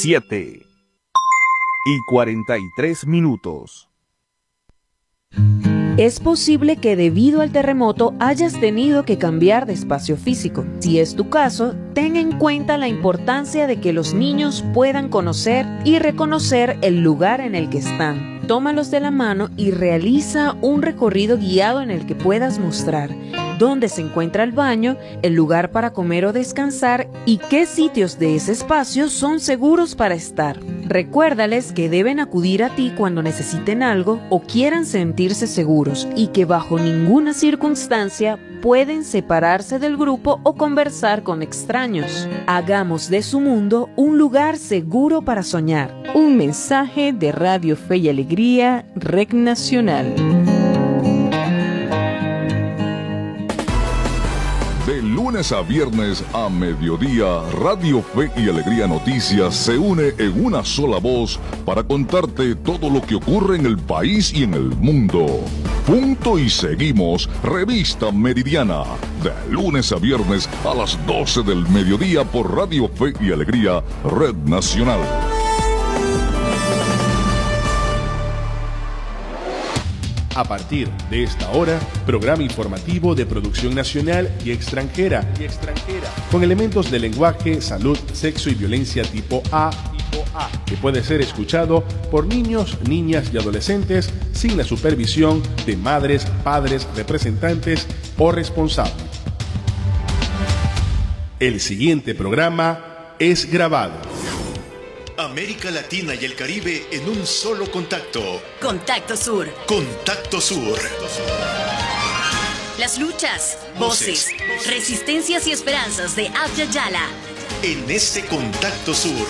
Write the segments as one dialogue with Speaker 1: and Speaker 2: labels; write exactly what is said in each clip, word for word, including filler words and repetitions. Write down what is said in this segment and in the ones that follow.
Speaker 1: siete y cuarenta y tres minutos.
Speaker 2: Es posible que debido al terremoto hayas tenido que cambiar de espacio físico. Si es tu caso, ten en cuenta la importancia de que los niños puedan conocer y reconocer el lugar en el que están. Tómalos de la mano y realiza un recorrido guiado en el que puedas mostrar dónde se encuentra el baño, el lugar para comer o descansar y qué sitios de ese espacio son seguros para estar. Recuérdales que deben acudir a ti cuando necesiten algo o quieran sentirse seguros y que bajo ninguna circunstancia pueden separarse del grupo o conversar con extraños. Hagamos de su mundo un lugar seguro para soñar.
Speaker 3: Un mensaje de Radio Fe y Alegría, Red Nacional.
Speaker 4: De lunes a viernes a mediodía, Radio Fe y Alegría Noticias se une en una sola voz para contarte todo lo que ocurre en el país y en el mundo. Punto y seguimos, Revista Meridiana, de lunes a viernes a las doce del mediodía por Radio Fe y Alegría, Red Nacional.
Speaker 5: A partir de esta hora, programa informativo de producción nacional y extranjera, y extranjera, con elementos de lenguaje, salud, sexo y violencia tipo A, tipo A, que puede ser escuchado por niños, niñas y adolescentes sin la supervisión de madres, padres, representantes o responsables. El siguiente programa es grabado.
Speaker 6: América Latina y el Caribe en un solo contacto.
Speaker 7: Contacto Sur.
Speaker 6: Contacto Sur.
Speaker 7: Las luchas, voces, voces resistencias y esperanzas de Abya Yala.
Speaker 6: En este Contacto Sur.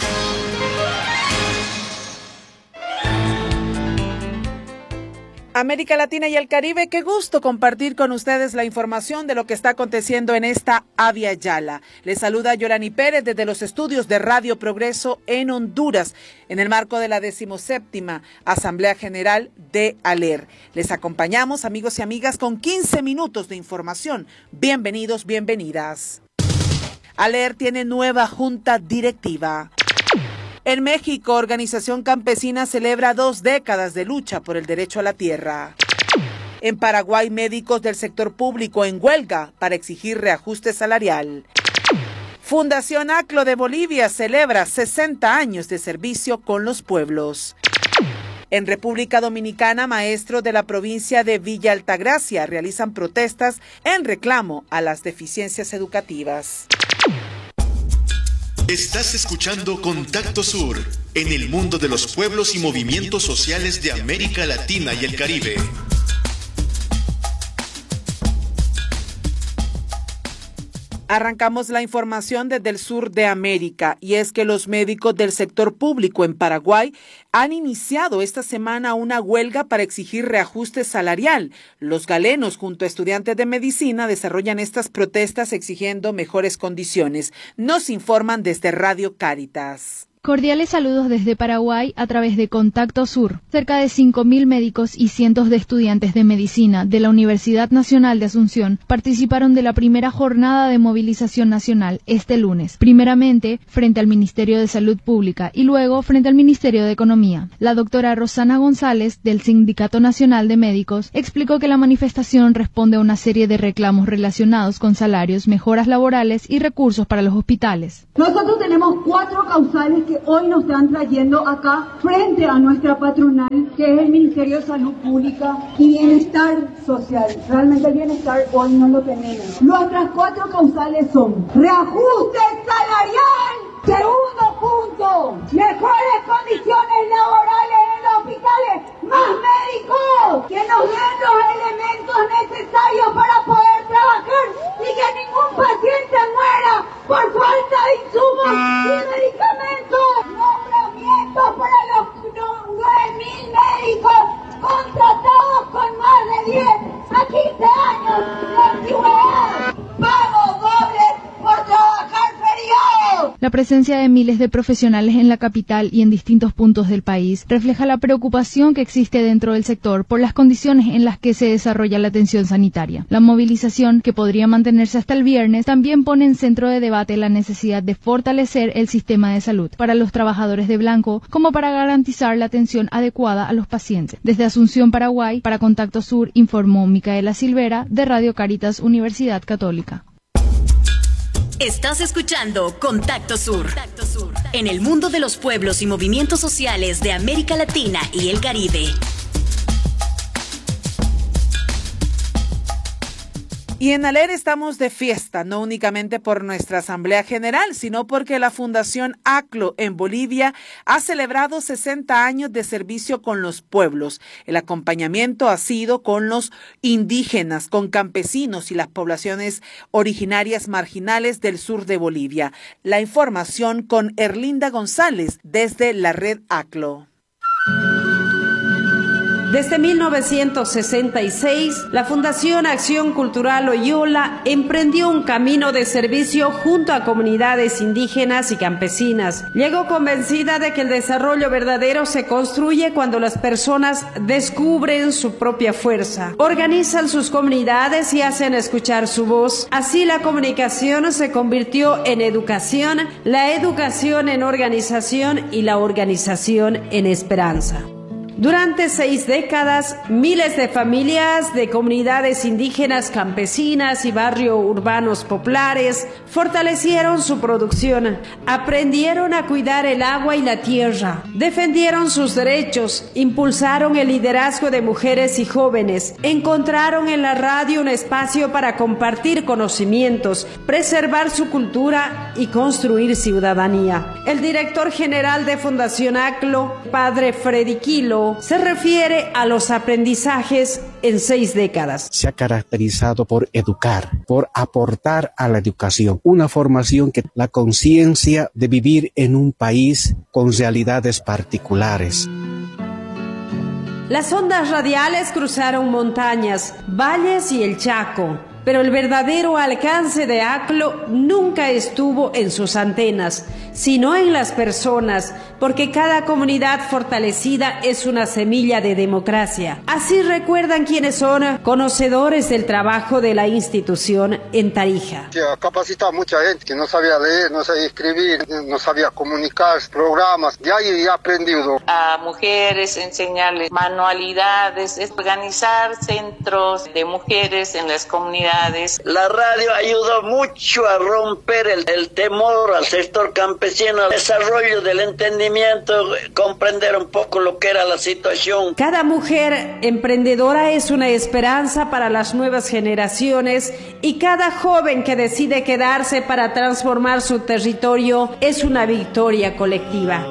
Speaker 8: América Latina y el Caribe, qué gusto compartir con ustedes la información de lo que está aconteciendo en esta Abya Yala. Les saluda Yorani Pérez desde los estudios de Radio Progreso en Honduras, en el marco de la decimoséptima Asamblea General de ALER. Les acompañamos, amigos y amigas, con quince minutos de información. Bienvenidos, bienvenidas. ALER tiene nueva junta directiva. En México, Organización Campesina celebra dos décadas de lucha por el derecho a la tierra. En Paraguay, médicos del sector público en huelga para exigir reajuste salarial. Fundación ACLO de Bolivia celebra sesenta años de servicio con los pueblos. En República Dominicana, maestros de la provincia de Villa Altagracia realizan protestas en reclamo a las deficiencias educativas.
Speaker 6: Estás escuchando Contacto Sur, en el mundo de los pueblos y movimientos sociales de América Latina y el Caribe.
Speaker 8: Arrancamos la información desde el sur de América, y es que los médicos del sector público en Paraguay han iniciado esta semana una huelga para exigir reajuste salarial. Los galenos, junto a estudiantes de medicina, desarrollan estas protestas exigiendo mejores condiciones. Nos informan desde Radio Cáritas.
Speaker 9: Cordiales saludos desde Paraguay a través de Contacto Sur. Cerca de cinco mil médicos y cientos de estudiantes de medicina de la Universidad Nacional de Asunción participaron de la primera jornada de movilización nacional este lunes, primeramente frente al Ministerio de Salud Pública y luego frente al Ministerio de Economía. La doctora Rosana González, del Sindicato Nacional de Médicos, explicó que la manifestación responde a una serie de reclamos relacionados con salarios, mejoras laborales y recursos para los hospitales.
Speaker 10: Nosotros tenemos cuatro causales que hoy nos están trayendo acá frente a nuestra patronal, que es el Ministerio de Salud Pública y Bienestar Social. Realmente el bienestar hoy no lo tenemos. Nuestras cuatro causales son reajuste salarial, segundo punto, mejores condiciones laborales en los hospitales, más médicos, que nos den los elementos necesarios para poder trabajar y que ningún paciente muera por falta de insumos y medicamentos. Nombramientos para los nueve mil médicos contratados con más de diez a quince años de antigüedad. Pago doble por trabajar feriado.
Speaker 9: presencia de miles de profesionales en la capital y en distintos puntos del país refleja la preocupación que existe dentro del sector por las condiciones en las que se desarrolla la atención sanitaria. La movilización, que podría mantenerse hasta el viernes, también pone en centro de debate la necesidad de fortalecer el sistema de salud para los trabajadores de blanco, como para garantizar la atención adecuada a los pacientes. Desde Asunción, Paraguay, para Contacto Sur, informó Micaela Silvera, de Radio Caritas Universidad Católica.
Speaker 7: Estás escuchando Contacto Sur. Contacto Sur, en el mundo de los pueblos y movimientos sociales de América Latina y el Caribe.
Speaker 8: Y en Aler estamos de fiesta, no únicamente por nuestra Asamblea General, sino porque la Fundación ACLO en Bolivia ha celebrado sesenta años de servicio con los pueblos. El acompañamiento ha sido con los indígenas, con campesinos y las poblaciones originarias marginales del sur de Bolivia. La información con Erlinda González desde la red ACLO.
Speaker 11: Desde mil novecientos sesenta y seis, la Fundación Acción Cultural Oyola emprendió un camino de servicio junto a comunidades indígenas y campesinas. Llegó convencida de que el desarrollo verdadero se construye cuando las personas descubren su propia fuerza, organizan sus comunidades y hacen escuchar su voz. Así la comunicación se convirtió en educación, la educación en organización y la organización en esperanza. Durante seis décadas, miles de familias de comunidades indígenas, campesinas y barrios urbanos populares fortalecieron su producción, aprendieron a cuidar el agua y la tierra, defendieron sus derechos, impulsaron el liderazgo de mujeres y jóvenes, encontraron en la radio un espacio para compartir conocimientos, preservar su cultura y construir ciudadanía. El director general de Fundación ACLO, padre Freddy Quilo, se refiere a los aprendizajes en seis décadas.
Speaker 12: Se ha caracterizado por educar, por aportar a la educación, una formación que la conciencia de vivir en un país con realidades particulares.
Speaker 11: Las ondas radiales cruzaron montañas, valles y el Chaco, pero el verdadero alcance de ACLO nunca estuvo en sus antenas, sino en las personas, porque cada comunidad fortalecida es una semilla de democracia. Así recuerdan quienes son conocedores del trabajo de la institución en Tarija.
Speaker 13: Se ha capacitado a mucha gente que no sabía leer, no sabía escribir, no sabía comunicar, programas, de ahí he aprendido.
Speaker 14: A mujeres enseñarles manualidades, organizar centros de mujeres en las comunidades.
Speaker 15: La radio ayudó mucho a romper el, el temor al sector campesino, al desarrollo del entendimiento, comprender un poco lo que era la situación.
Speaker 11: Cada mujer emprendedora es una esperanza para las nuevas generaciones y cada joven que decide quedarse para transformar su territorio es una victoria colectiva.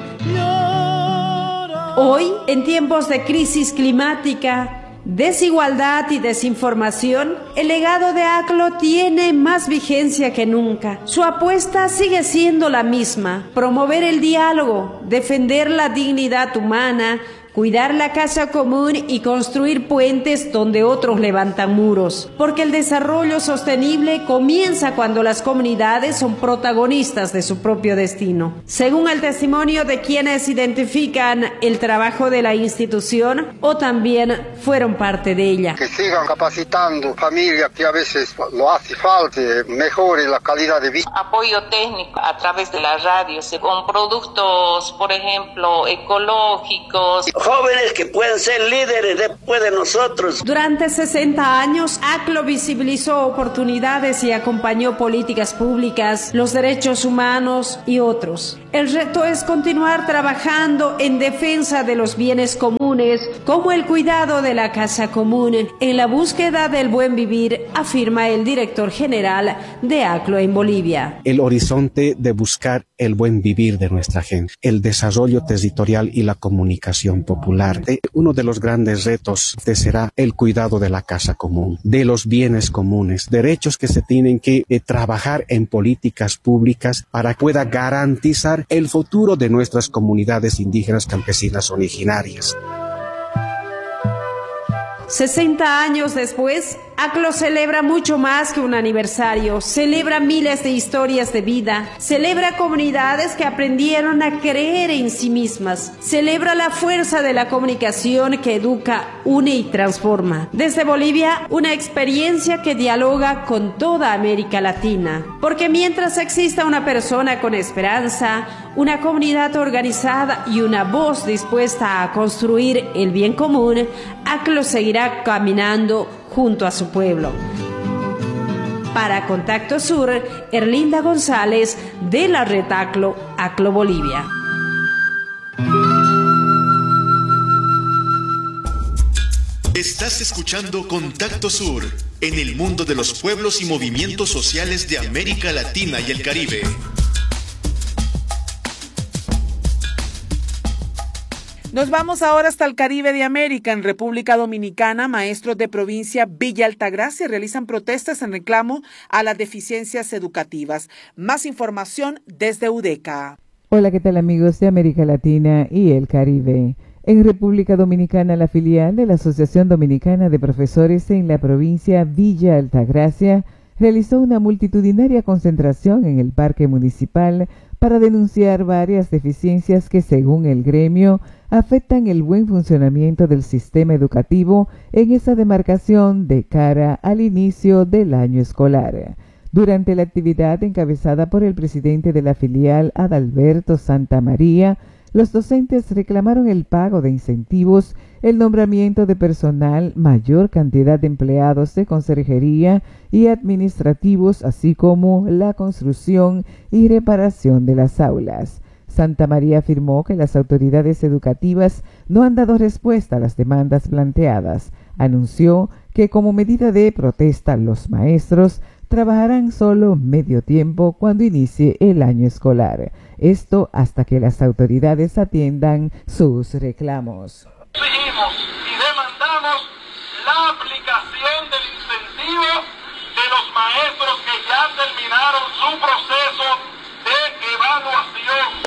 Speaker 11: Hoy, en tiempos de crisis climática, desigualdad y desinformación, el legado de ACLO tiene más vigencia que nunca. Su apuesta sigue siendo la misma: promover el diálogo, defender la dignidad humana, cuidar la casa común y construir puentes donde otros levantan muros. Porque el desarrollo sostenible comienza cuando las comunidades son protagonistas de su propio destino. Según el testimonio de quienes identifican el trabajo de la institución o también fueron parte de ella.
Speaker 13: Que sigan capacitando familias que a veces lo hace falta, mejore la calidad de vida.
Speaker 14: Apoyo técnico a través de la radio, con productos, por ejemplo, ecológicos.
Speaker 15: Jóvenes que pueden ser líderes después de nosotros.
Speaker 11: Durante sesenta años, ACLO visibilizó oportunidades y acompañó políticas públicas, los derechos humanos y otros. El reto es continuar trabajando en defensa de los bienes comunes, como el cuidado de la casa común, en la búsqueda del buen vivir, afirma el director general de ACLO en Bolivia.
Speaker 12: El horizonte de buscar el buen vivir de nuestra gente, el desarrollo territorial y la comunicación popular. Uno de los grandes retos será el cuidado de la casa común, de los bienes comunes, derechos que se tienen que eh, trabajar en políticas públicas para que pueda garantizar el futuro de nuestras comunidades indígenas campesinas originarias.
Speaker 11: sesenta años después, ACLO celebra mucho más que un aniversario, celebra miles de historias de vida, celebra comunidades que aprendieron a creer en sí mismas, celebra la fuerza de la comunicación que educa, une y transforma. Desde Bolivia, una experiencia que dialoga con toda América Latina, porque mientras exista una persona con esperanza, una comunidad organizada y una voz dispuesta a construir el bien común, ACLO seguirá caminando junto a su pueblo. Para Contacto Sur, Erlinda González de la Red ACLO, ACLO Bolivia.
Speaker 6: Estás escuchando Contacto Sur, en el mundo de los pueblos y movimientos sociales de América Latina y el Caribe.
Speaker 8: Nos vamos ahora hasta el Caribe de América. En República Dominicana, maestros de provincia Villa Altagracia realizan protestas en reclamo a las deficiencias educativas. Más información desde UDECA.
Speaker 16: Hola, ¿qué tal amigos de América Latina y el Caribe? En República Dominicana, la filial de la Asociación Dominicana de Profesores en la provincia Villa Altagracia realizó una multitudinaria concentración en el Parque Municipal para denunciar varias deficiencias que, según el gremio, afectan el buen funcionamiento del sistema educativo en esa demarcación de cara al inicio del año escolar. Durante la actividad encabezada por el presidente de la filial, Adalberto Santamaría, los docentes reclamaron el pago de incentivos, el nombramiento de personal, mayor cantidad de empleados de conserjería y administrativos, así como la construcción y reparación de las aulas. Santamaría afirmó que las autoridades educativas no han dado respuesta a las demandas planteadas. Anunció que como medida de protesta los maestros trabajarán solo medio tiempo cuando inicie el año escolar. Esto hasta que las autoridades atiendan sus reclamos.
Speaker 17: Exigimos y demandamos la aplicación del incentivo de los maestros que ya terminaron su proceso de evaluación.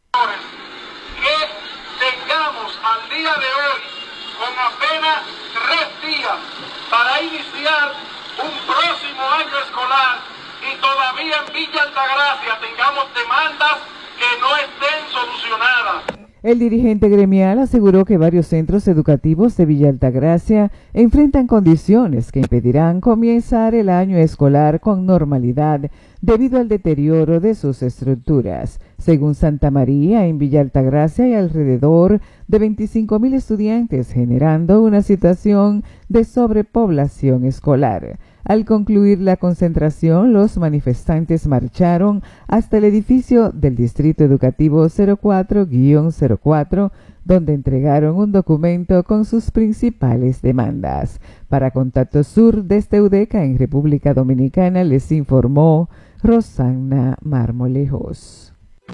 Speaker 17: Que tengamos al día de hoy, con apenas tres días para iniciar un próximo año escolar, y todavía en Villa Altagracia tengamos demandas que no estén solucionadas.
Speaker 16: El dirigente gremial aseguró que varios centros educativos de Villa Altagracia enfrentan condiciones que impedirán comenzar el año escolar con normalidad debido al deterioro de sus estructuras. Según Santamaría, en Villa Altagracia hay alrededor de veinticinco mil estudiantes, generando una situación de sobrepoblación escolar. Al concluir la concentración, los manifestantes marcharon hasta el edificio del Distrito Educativo cero cuatro guion cero cuatro, donde entregaron un documento con sus principales demandas. Para Contacto Sur, desde UDECA en República Dominicana, les informó Rosana Marmolejos.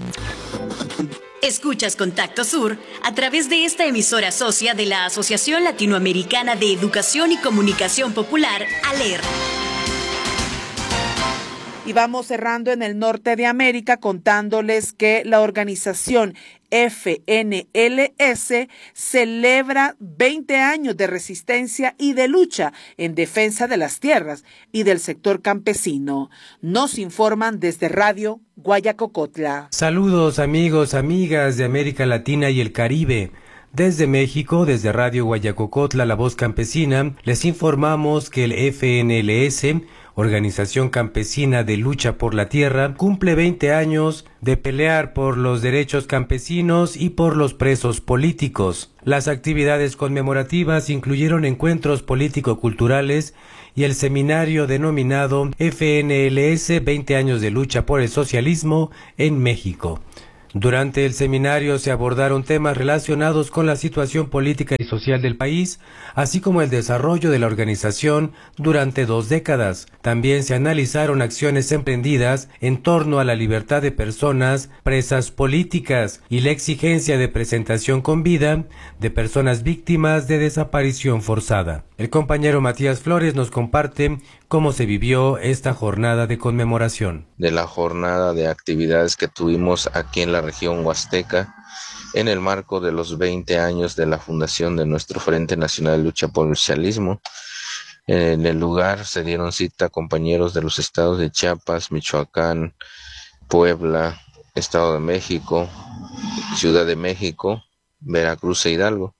Speaker 7: Escuchas Contacto Sur a través de esta emisora socia de la Asociación Latinoamericana de Educación y Comunicación Popular, ALER.
Speaker 8: Y vamos cerrando en el norte de América contándoles que la organización F N L S celebra veinte años de resistencia y de lucha en defensa de las tierras y del sector campesino. Nos informan desde Radio Guayacocotla.
Speaker 18: Saludos amigos, amigas de América Latina y el Caribe. Desde México, desde Radio Guayacocotla, La Voz Campesina, les informamos que el F N L S, Organización Campesina de Lucha por la Tierra, cumple veinte años de pelear por los derechos campesinos y por los presos políticos. Las actividades conmemorativas incluyeron encuentros político-culturales y el seminario denominado F N L S veinte años de lucha por el socialismo en México. Durante el seminario se abordaron temas relacionados con la situación política y social del país, así como el desarrollo de la organización durante dos décadas. También se analizaron acciones emprendidas en torno a la libertad de personas presas políticas y la exigencia de presentación con vida de personas víctimas de desaparición forzada. El compañero Matías Flores nos comparte cómo se vivió esta jornada de conmemoración.
Speaker 19: De la jornada de actividades que tuvimos aquí en la región Huasteca, en el marco de los veinte años de la fundación de nuestro Frente Nacional de Lucha por el Socialismo, En el lugar se dieron cita compañeros de los estados de Chiapas, Michoacán, Puebla, Estado de México, Ciudad de México, Veracruz e Hidalgo.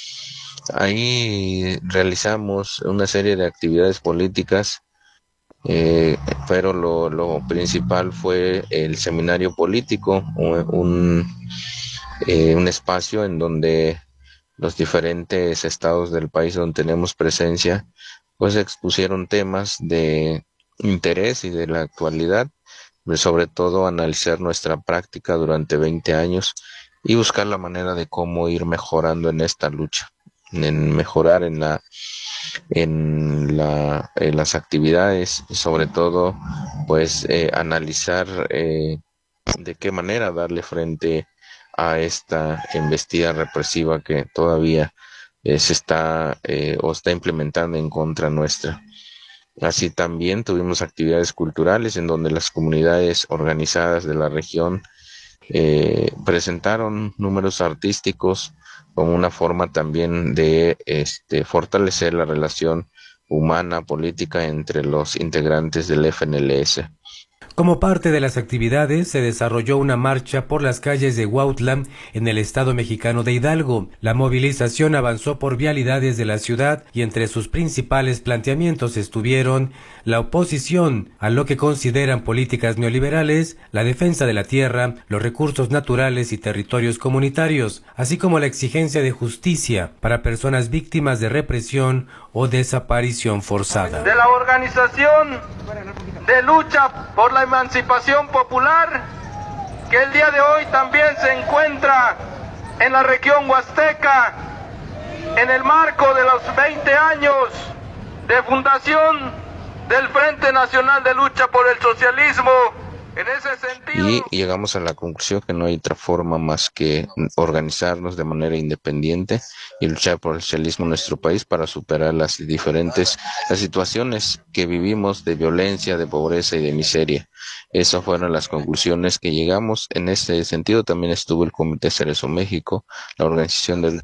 Speaker 19: Ahí realizamos una serie de actividades políticas, eh, pero lo, lo principal fue el seminario político, un, eh, un espacio en donde los diferentes estados del país donde tenemos presencia, pues expusieron temas de interés y de la actualidad, sobre todo analizar nuestra práctica durante veinte años y buscar la manera de cómo ir mejorando en esta lucha, en mejorar en la en, la, en las actividades, y sobre todo pues eh, analizar eh, de qué manera darle frente a esta embestida represiva que todavía eh, se está eh, o está implementando en contra nuestra. Así también tuvimos actividades culturales en donde las comunidades organizadas de la región eh, presentaron números artísticos como una forma también de este, fortalecer la relación humana, política entre los integrantes del F N L S.
Speaker 18: Como parte de las actividades, se desarrolló una marcha por las calles de Huautla, en el estado mexicano de Hidalgo. La movilización avanzó por vialidades de la ciudad y entre sus principales planteamientos estuvieron la oposición a lo que consideran políticas neoliberales, la defensa de la tierra, los recursos naturales y territorios comunitarios, así como la exigencia de justicia para personas víctimas de represión o desaparición forzada.
Speaker 17: De la organización de lucha por la emancipación popular, que el día de hoy también se encuentra en la región huasteca, en el marco de los veinte años de fundación del Frente Nacional de Lucha por el Socialismo. En ese sentido,
Speaker 19: y llegamos a la conclusión que no hay otra forma más que organizarnos de manera independiente y luchar por el socialismo en nuestro país para superar las diferentes las situaciones que vivimos de violencia, de pobreza y de miseria. Esas fueron las conclusiones que llegamos. En ese sentido también estuvo el Comité Cerezo México, la organización del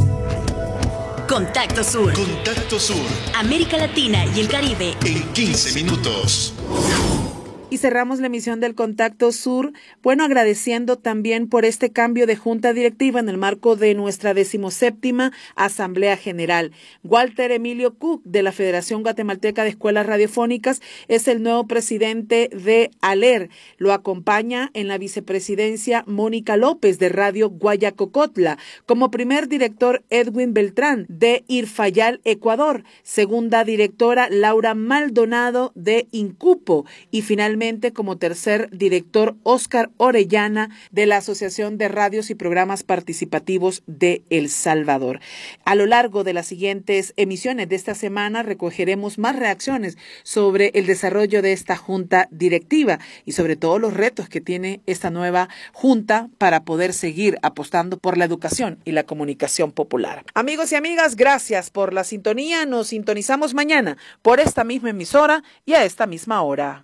Speaker 7: Contacto Sur.
Speaker 6: Contacto Sur.
Speaker 7: América Latina y el Caribe.
Speaker 6: En quince minutos.
Speaker 8: Y cerramos la emisión del Contacto Sur, bueno, agradeciendo también por este cambio de junta directiva en el marco de nuestra decimoséptima Asamblea General. Walter Emilio Cook, de la Federación Guatemalteca de Escuelas Radiofónicas, es el nuevo presidente de ALER. Lo acompaña en la vicepresidencia Mónica López, de Radio Guayacocotla. Como primer director, Edwin Beltrán, de Irfayal, Ecuador. Segunda directora, Laura Maldonado, de Incupo. Y finalmente, como tercer director, Óscar Orellana, de la Asociación de Radios y Programas Participativos de El Salvador. A lo largo de las siguientes emisiones de esta semana recogeremos más reacciones sobre el desarrollo de esta junta directiva y sobre todo los retos que tiene esta nueva junta para poder seguir apostando por la educación y la comunicación popular. Amigos y amigas, gracias por la sintonía. Nos sintonizamos mañana por esta misma emisora y a esta misma hora.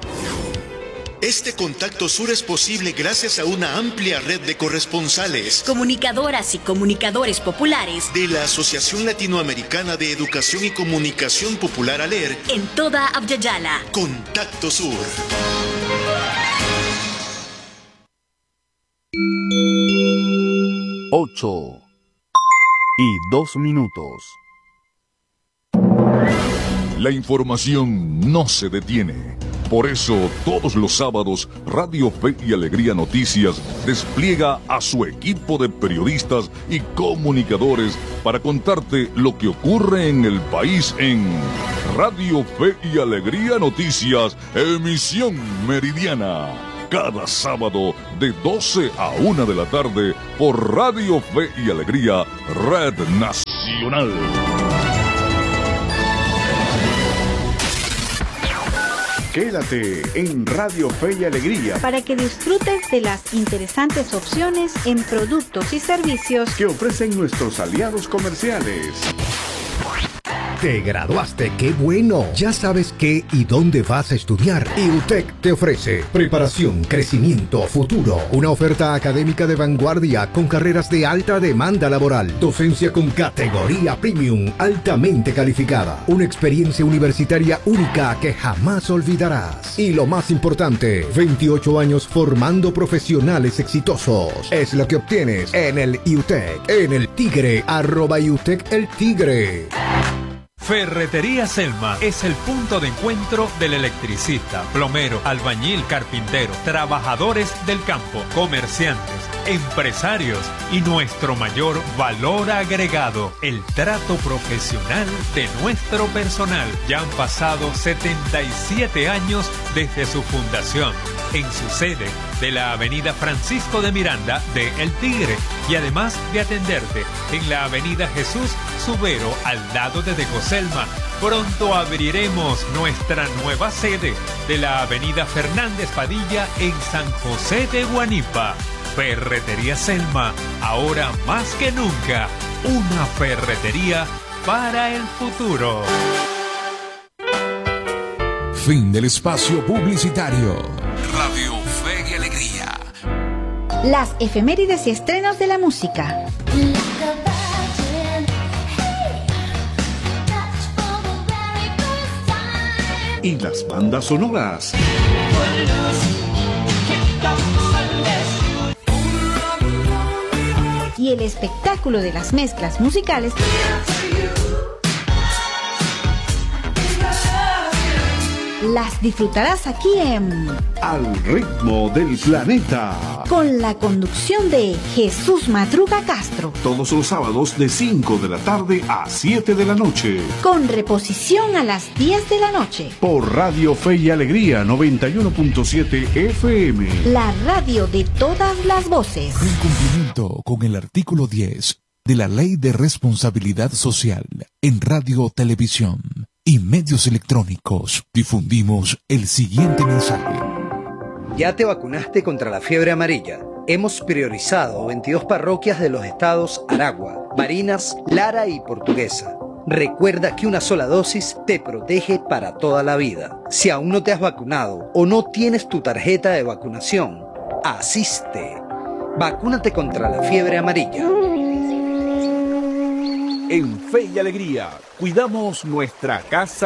Speaker 6: Este Contacto Sur es posible gracias a una amplia red de corresponsales,
Speaker 7: comunicadoras y comunicadores populares
Speaker 6: de la Asociación Latinoamericana de Educación y Comunicación Popular ALER
Speaker 7: en toda Abya-Yala.
Speaker 6: Contacto Sur.
Speaker 1: Ocho y dos minutos.
Speaker 4: La información no se detiene. Por eso, todos los sábados, Radio Fe y Alegría Noticias despliega a su equipo de periodistas y comunicadores para contarte lo que ocurre en el país en Radio Fe y Alegría Noticias, emisión meridiana. Cada sábado de doce a una de la tarde por Radio Fe y Alegría, Red Nacional.
Speaker 1: Quédate en Radio Fe y Alegría
Speaker 20: para que disfrutes de las interesantes opciones en productos y servicios
Speaker 1: que ofrecen nuestros aliados comerciales.
Speaker 21: Te graduaste, qué bueno. Ya sabes qué y dónde vas a estudiar. Y U T E C te ofrece preparación, crecimiento, futuro. Una oferta académica de vanguardia con carreras de alta demanda laboral. Docencia con categoría premium, altamente calificada. Una experiencia universitaria única que jamás olvidarás. Y lo más importante, veintiocho años formando profesionales exitosos. Es lo que obtienes en el U T E C, en el Tigre, arroba U T E C el Tigre.
Speaker 22: Ferretería Selma es el punto de encuentro del electricista, plomero, albañil, carpintero, trabajadores del campo, comerciantes, empresarios y nuestro mayor valor agregado, el trato profesional de nuestro personal. Ya han pasado setenta y siete años desde su fundación, en su sede de la avenida Francisco de Miranda de El Tigre, y además de atenderte en la avenida Jesús Subero al lado de Decoselma. Pronto abriremos nuestra nueva sede de la avenida Fernández Padilla en San José de Guanipa. Ferretería Selma, ahora más que nunca, una ferretería para el futuro.
Speaker 1: Fin del espacio publicitario. Radio Fe y Alegría.
Speaker 20: Las efemérides y estrenos de la música.
Speaker 1: Y las bandas sonoras.
Speaker 20: Y el espectáculo de las mezclas musicales las disfrutarás aquí en
Speaker 1: Al ritmo del planeta,
Speaker 20: con la conducción de Jesús Madruga Castro,
Speaker 1: todos los sábados de cinco de la tarde a siete de la noche,
Speaker 20: con reposición a las diez de la noche,
Speaker 1: por Radio Fe y Alegría noventa y uno punto siete F M,
Speaker 20: la radio de todas las voces.
Speaker 1: En cumplimiento con el artículo diez de la Ley de Responsabilidad Social en Radio, Televisión y medios electrónicos, difundimos el siguiente mensaje.
Speaker 23: ¿Ya te vacunaste contra la fiebre amarilla? Hemos priorizado veintidós parroquias de los estados Aragua, Barinas, Lara y Portuguesa. Recuerda que una sola dosis te protege para toda la vida. Si aún no te has vacunado o no tienes tu tarjeta de vacunación, asiste. Vacúnate contra la fiebre amarilla.
Speaker 1: En Fe y Alegría, cuidamos nuestra casa